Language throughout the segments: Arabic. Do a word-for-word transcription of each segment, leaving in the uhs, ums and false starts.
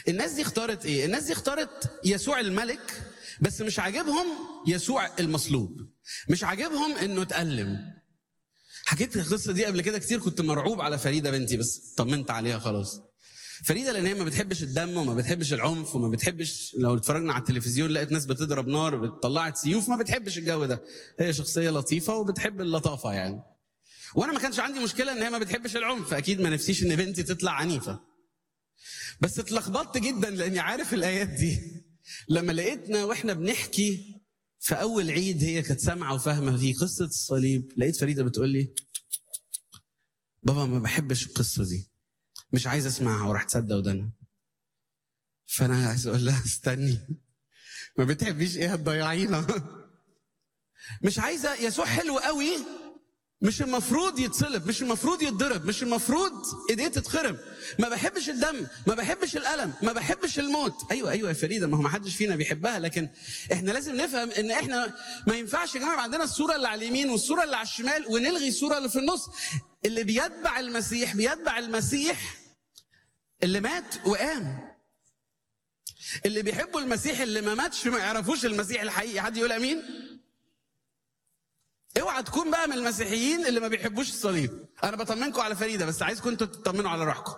الناس دي اختارت ايه؟ الناس دي اختارت يسوع الملك، بس مش عاجبهم يسوع المصلوب، مش عاجبهم انه اتألم. حكيت القصه دي قبل كده كتير، كنت مرعوب على فريده بنتي بس طمنت عليها خلاص. فريده لان هي ما بتحبش الدم وما بتحبش العنف وما بتحبش، لو اتفرجنا على التلفزيون لقيت ناس بتضرب نار بتطلعت سيوف، ما بتحبش الجو ده. هي شخصيه لطيفه وبتحب اللطافه يعني. وانا ما كانش عندي مشكله ان هي ما بتحبش العنف، فاكيد ما نفسيش ان بنتي تطلع عنيفه. بس اتلخبطت جدا لاني عارف الايات دي. لما لقيتنا واحنا بنحكي في اول عيد هي كانت سامعه وفاهمه في قصه الصليب، لقيت فريده بتقول لي بابا ما بحبش القصه دي، مش عايز اسمعها، وراح تصدق ودنا. فانا عايز اقول لها استني، ما بتحبيش ايه هتضيعينا. مش عايزه. يسوع حلو قوي، مش المفروض يتصلب، مش المفروض يتضرب، مش المفروض ايديه تتخرم. ما بحبش الدم، ما بحبش الالم، ما بحبش الموت. ايوه ايوه يا فريده، ما هو ما حدش فينا بيحبها، لكن احنا لازم نفهم ان احنا ما ينفعش يا جماعه عندنا الصوره اللي على اليمين والصوره اللي على الشمال ونلغي الصوره اللي في النص. اللي بيتبع المسيح بيتبع المسيح اللي مات وقام. اللي بيحبوا المسيح اللي ما ماتش ما يعرفوش المسيح الحقيقي. حد يقول امين؟ اوعى تكون بقى من المسيحيين اللي ما بيحبوش الصليب. انا بطمنكم على فريده، بس عايزكم انتوا تطمنوا على روحكم.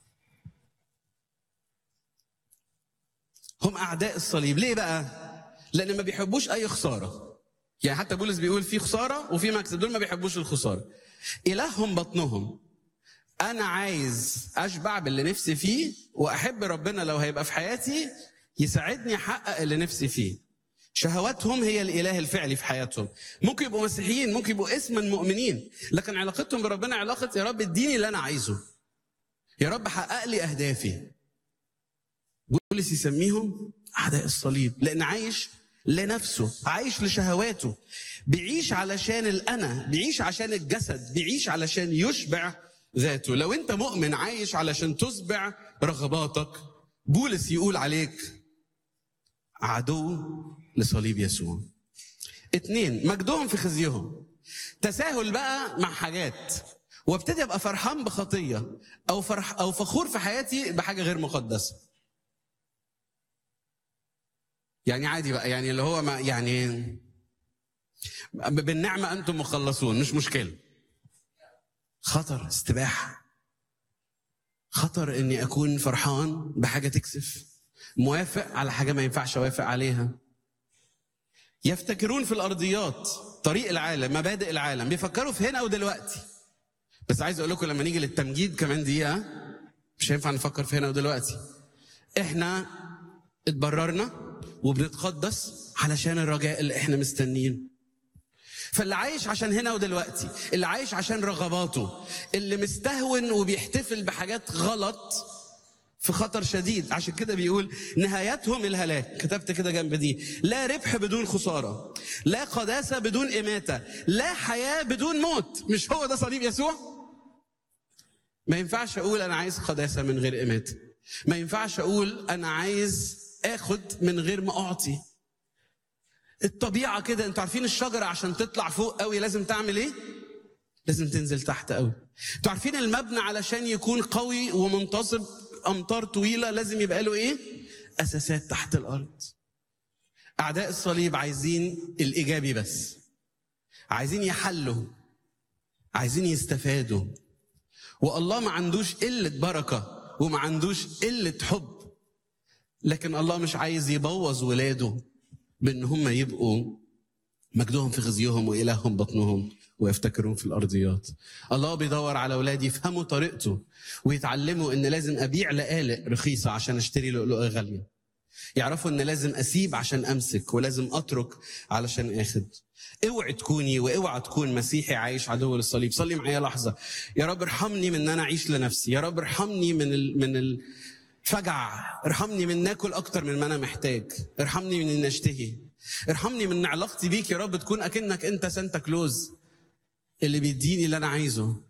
هم اعداء الصليب. ليه بقى؟ لان ما بيحبوش اي خساره. يعني حتى بولس بيقول في خساره وفي مكسب، دول ما بيحبوش الخساره. الههم بطنهم. انا عايز اشبع باللي نفسي فيه، واحب ربنا لو هيبقى في حياتي يساعدني احقق اللي نفسي فيه. شهواتهم هي الاله الفعلي في حياتهم. ممكن يبقوا مسيحيين، ممكن يبقوا اسما مؤمنين، لكن علاقتهم بربنا علاقه يا رب اديني اللي انا عايزه، يا رب حقق لي اهدافي. بولس يسميهم اعداء الصليب، لان عايش لنفسه، عايش لشهواته، بيعيش علشان الانا، بيعيش عشان الجسد، بيعيش علشان يشبع ذاته. لو انت مؤمن عايش علشان تشبع رغباتك، بولس يقول عليك عدو لصليب يسوع. اتنين، مجدهم في خزيهم. تساهل بقى مع حاجات، وابتدي ابقى فرحان بخطيه او فرح او فخور في حياتي بحاجه غير مقدسه. يعني عادي بقى، يعني اللي هو ما يعني بالنعمه انتم مخلصون، مش مشكله. خطر استباحه، خطر اني اكون فرحان بحاجه تكسف، موافق على حاجه ما ينفعش اوافق عليها. يفتكرون في الارضيات، طريق العالم، مبادئ العالم، بيفكروا في هنا ودلوقتي. بس عايز اقول لكم لما نيجي للتمجيد كمان دقيقه، مش هينفع نفكر في هنا ودلوقتي. احنا اتبررنا وبنتقدس علشان الرجاء اللي احنا مستنيين. فاللي عايش عشان هنا ودلوقتي، اللي عايش عشان رغباته، اللي مستهون وبيحتفل بحاجات غلط، في خطر شديد. عشان كده بيقول نهايتهم الهلاك. كتبت كده جنب دي: لا ربح بدون خسارة، لا قداسة بدون إماتة، لا حياة بدون موت. مش هو ده صليب يسوع؟ ما ينفعش أقول أنا عايز قداسة من غير إماتة، ما ينفعش أقول أنا عايز أخد من غير ما أعطي. الطبيعة كده، أنتوا عارفين الشجرة عشان تطلع فوق قوي لازم تعمل إيه؟ لازم تنزل تحت قوي. أنتوا عارفين المبنى علشان يكون قوي ومنتصب أمتار طويلة لازم يبقى له إيه؟ أساسات تحت الأرض. أعداء الصليب عايزين الإيجابي بس، عايزين يحلوا، عايزين يستفادوا. والله ما عندوش قلة بركة وما عندوش قلة حب، لكن الله مش عايز يبوظ ولاده بأن هم يبقوا مجدهم في خزيهم وإلههم بطنهم ويفتكرون في الأرضيات. الله بيدور على أولاد يفهموا طريقته ويتعلموا إن لازم أبيع لقالق رخيصة عشان أشتري لؤلؤة غالية. يعرفوا إن لازم أسيب عشان أمسك، ولازم أترك علشان آخد. اوعي تكوني واوعى تكون مسيحي عايش عدو للصليب. صلي معايا لحظة: يا رب ارحمني من ان انا اعيش لنفسي، يا رب ارحمني من ال... من الفجع، ارحمني من ناكل اكتر من ما انا محتاج، ارحمني من ان اشتهي، ارحمني من علاقتي بيك يا رب تكون اكنك انت سانتا كلوز اللي بيديني اللي انا عايزه.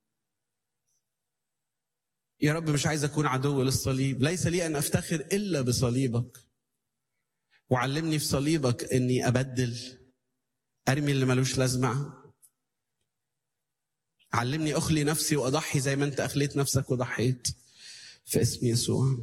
يا رب مش عايز اكون عدو للصليب، ليس لي ان افتخر الا بصليبك. وعلمني في صليبك اني ابدل، ارمي اللي ملوش لازمه. علمني اخلي نفسي واضحي زي ما انت اخليت نفسك وضحيت، في اسم يسوع.